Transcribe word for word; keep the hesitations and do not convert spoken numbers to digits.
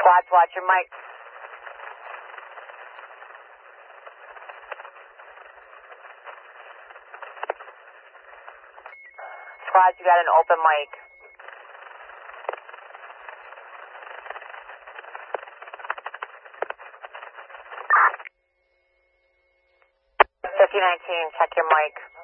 Squads, watch your mic. Squads, you got an open mic. fifty nineteen, check your mic.